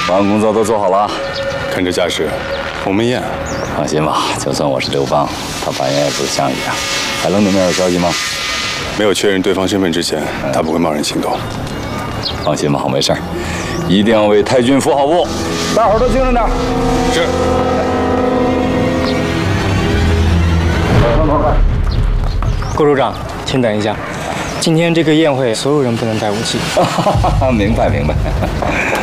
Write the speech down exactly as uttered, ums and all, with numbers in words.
保安工作都做好了， 看这架势，鸿门宴。 放心吧，就算我是刘邦，他反应也不是项羽啊。海龙那边有消息吗？ 没有确认对方身份之前，他不会贸然行动。 放心吧，我没事儿，一定要为太君服好务。大伙儿都精神点。 是。 郭处长，请等一下，今天这个宴会所有人不能带武器。 明白明白。